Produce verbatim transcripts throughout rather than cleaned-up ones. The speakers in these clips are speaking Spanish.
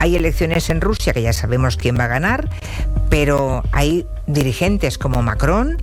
hay elecciones en Rusia que ya sabemos quién va a ganar, pero hay dirigentes como Macron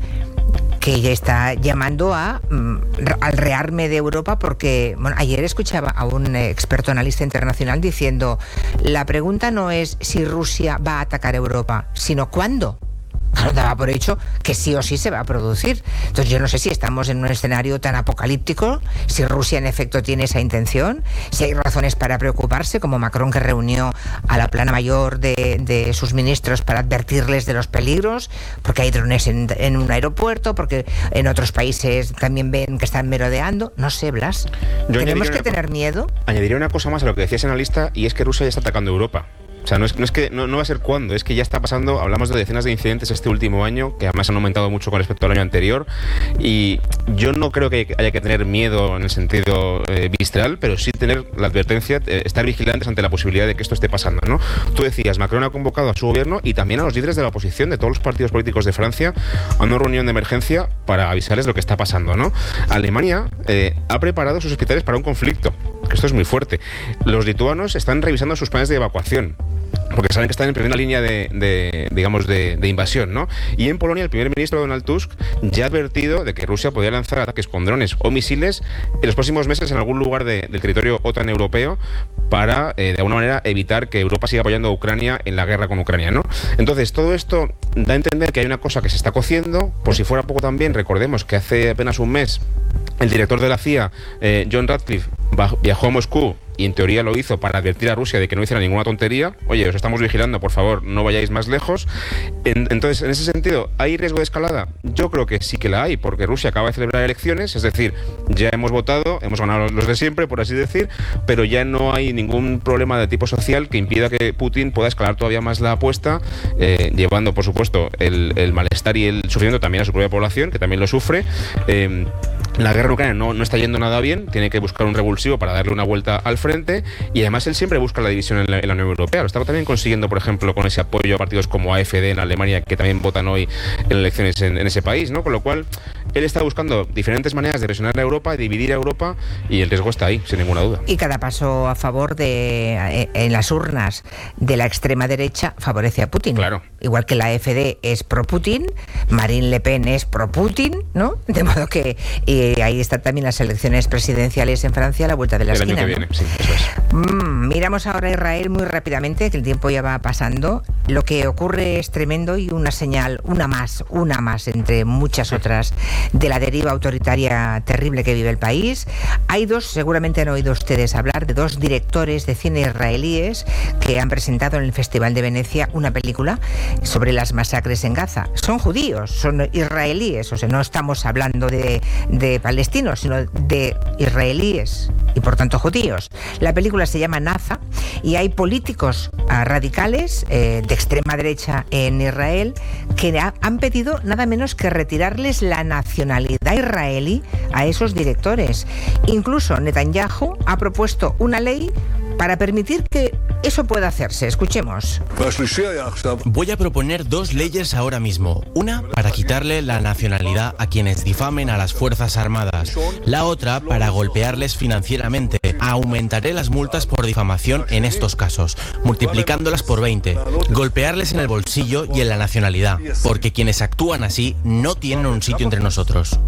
que ya está llamando a, mm, al rearme de Europa, porque bueno, ayer escuchaba a un experto analista internacional diciendo: la pregunta no es si Rusia va a atacar Europa, sino cuándo. Claro, daba por hecho que sí o sí se va a producir. Entonces yo no sé si estamos en un escenario tan apocalíptico, si Rusia en efecto tiene esa intención, si hay razones para preocuparse, como Macron, que reunió a la plana mayor de, de sus ministros para advertirles de los peligros, porque hay drones en, en un aeropuerto, porque en otros países también ven que están merodeando. No sé, Blas, yo ¿tenemos que una, tener miedo? Añadiría una cosa más a lo que decía ese analista, y es que Rusia ya está atacando Europa. O sea, no es, no es que no, no va a ser cuándo, es que ya está pasando. Hablamos de decenas de incidentes este último año, que además han aumentado mucho con respecto al año anterior, y yo no creo que haya que tener miedo en el sentido eh, visceral, pero sí tener la advertencia, eh, estar vigilantes ante la posibilidad de que esto esté pasando, ¿no? Tú decías, Macron ha convocado a su gobierno y también a los líderes de la oposición de todos los partidos políticos de Francia a una reunión de emergencia para avisarles lo que está pasando, ¿no? Alemania eh, ha preparado sus hospitales para un conflicto, que esto es muy fuerte. Los lituanos están revisando sus planes de evacuación, porque saben que están en primera línea de, de digamos, de, de invasión, ¿no? Y en Polonia el primer ministro Donald Tusk ya ha advertido de que Rusia podría lanzar ataques con drones o misiles en los próximos meses en algún lugar de, del territorio OTAN europeo para, eh, de alguna manera, evitar que Europa siga apoyando a Ucrania en la guerra con Ucrania, ¿no? Entonces, todo esto da a entender que hay una cosa que se está cociendo. Por si fuera poco también, recordemos que hace apenas un mes el director de la C I A, eh, John Ratcliffe, viajó a Moscú y en teoría lo hizo para advertir a Rusia de que no hiciera ninguna tontería. Oye, os estamos vigilando, por favor, no vayáis más lejos. En, entonces, en ese sentido, ¿hay riesgo de escalada? Yo creo que sí que la hay, porque Rusia acaba de celebrar elecciones, es decir, ya hemos votado, hemos ganado los de siempre, por así decir, pero ya no hay ningún problema de tipo social que impida que Putin pueda escalar todavía más la apuesta, eh, llevando, por supuesto, el, el malestar y el sufrimiento también a su propia población, que también lo sufre. Eh, La guerra en Ucrania no, no está yendo nada bien, tiene que buscar un revulsivo para darle una vuelta al frente, y además él siempre busca la división en la, en la Unión Europea. Lo está también consiguiendo, por ejemplo, con ese apoyo a partidos como A F D en Alemania, que también votan hoy en elecciones en, en ese país, ¿no? Con lo cual, él está buscando diferentes maneras de presionar a Europa, de dividir a Europa, y el riesgo está ahí, sin ninguna duda. Y cada paso a favor de, en las urnas de la extrema derecha favorece a Putin. Claro. Igual que la A F D es pro-Putin, Marine Le Pen es pro-Putin, ¿no? De modo que y ahí están también las elecciones presidenciales en Francia a la vuelta de la el esquina. año que ¿no? viene, sí, eso es. Mm, miramos ahora a Israel muy rápidamente, que el tiempo ya va pasando. Lo que ocurre es tremendo, y una señal, una más, una más entre muchas otras, de la deriva autoritaria terrible que vive el país. Hay dos, seguramente han oído ustedes hablar de dos directores de cine israelíes que han presentado en el Festival de Venecia una película sobre las masacres en Gaza. Son judíos, son israelíes, o sea, no estamos hablando de, de palestinos, sino de israelíes y por tanto judíos. La película se llama Naza, y hay políticos uh, radicales eh, de extrema derecha en Israel que ha, han pedido nada menos que retirarles la nacionalidad israelí a esos directores. Incluso Netanyahu ha propuesto una ley para permitir que eso pueda hacerse. Escuchemos. Voy a proponer dos leyes ahora mismo. Una para quitarle la nacionalidad a quienes difamen a las Fuerzas Armadas. La otra para golpearles financieramente. Aumentaré las multas por difamación en estos casos, multiplicándolas por veinte. Golpearles en el bolsillo y en la nacionalidad, porque quienes actúan así no tienen un sitio entre nosotros.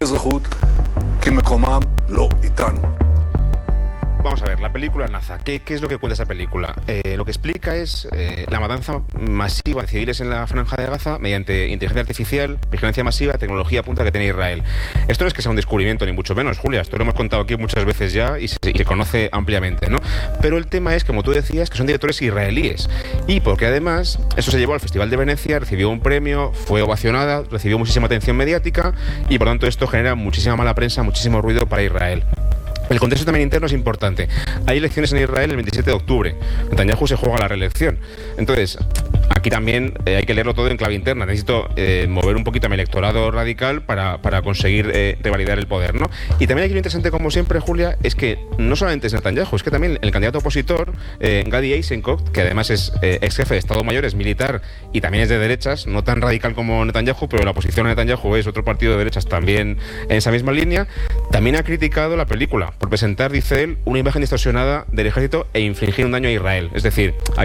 Vamos a ver, la película Naza, ¿qué, qué es lo que cuenta esa película? Eh, lo que explica es eh, la matanza masiva de civiles en la Franja de Gaza mediante inteligencia artificial, vigilancia masiva, tecnología punta que tiene Israel. Esto no es que sea un descubrimiento, ni mucho menos, Julia, esto lo hemos contado aquí muchas veces ya y se, y se conoce ampliamente, ¿no? Pero el tema es, como tú decías, que son directores israelíes, y porque además eso se llevó al Festival de Venecia, recibió un premio, fue ovacionada, recibió muchísima atención mediática, y por tanto esto genera muchísima mala prensa, muchísimo ruido para Israel. El contexto también interno es importante. Hay elecciones en Israel el veintisiete de octubre. Netanyahu se juega la reelección. Entonces, aquí también eh, hay que leerlo todo en clave interna. Necesito eh, mover un poquito a mi electorado radical para, para conseguir eh, revalidar el poder, ¿no? Y también aquí lo interesante, como siempre, Julia, es que no solamente es Netanyahu, es que también el candidato opositor, eh, Gadi Eisenkot, que además es eh, ex jefe de Estado Mayor, es militar y también es de derechas, no tan radical como Netanyahu, pero la oposición a Netanyahu es otro partido de derechas también en esa misma línea, también ha criticado la película por presentar, dice él, una imagen distorsionada del ejército e infligir un daño a Israel. Es decir, aquí